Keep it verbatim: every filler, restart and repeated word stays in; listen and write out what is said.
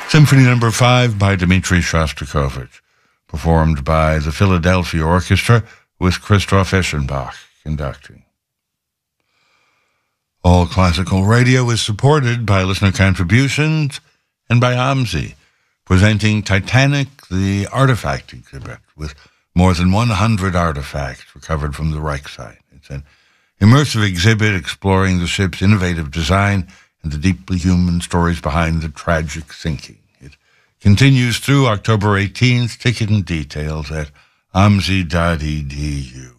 Symphony Number Five by Dmitri Shostakovich, performed by the Philadelphia Orchestra with Christoph Eschenbach conducting. All Classical Radio is supported by listener contributions and by AMSI, presenting Titanic, the Artifact exhibit, with more than one hundred artifacts recovered from the wreck site. It's an immersive exhibit exploring the ship's innovative design and the deeply human stories behind the tragic sinking. It continues through October eighteenth. Ticket and details at amsi dot e d u.